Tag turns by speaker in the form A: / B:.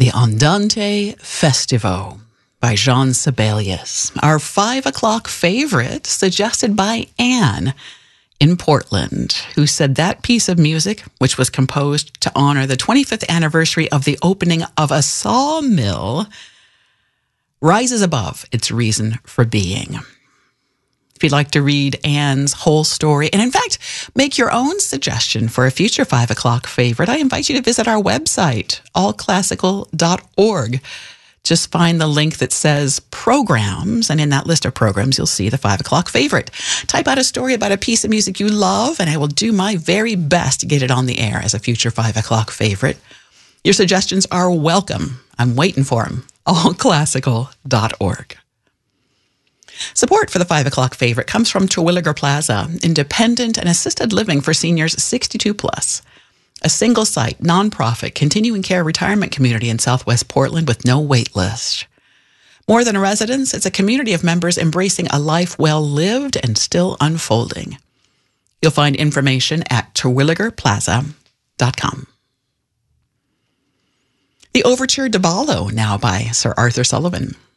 A: the Andante Festivo by Jean Sibelius. Our 5 o'clock favorite, suggested by Anne in Portland, who said that piece of music, which was composed to honor the 25th anniversary of the opening of a sawmill, rises above its reason for being. If you'd like to read Anne's whole story, and in fact, make your own suggestion for a future 5 o'clock favorite, I invite you to visit our website, allclassical.org. Just find the link that says programs, and in that list of programs, you'll see the 5 o'clock favorite. Type out a story about a piece of music you love, and I will do my very best to get it on the air as a future 5 o'clock favorite. Your suggestions are welcome. I'm waiting for them. allclassical.org. Support for the 5 o'clock favorite comes from Terwilliger Plaza, independent and assisted living for seniors 62 plus. A single-site, nonprofit, continuing care retirement community in Southwest Portland with no wait list. More than a residence, it's a community of members embracing a life well lived and still unfolding. You'll find information at terwilligerplaza.com. The Overture de Ballo, now by Sir Arthur Sullivan.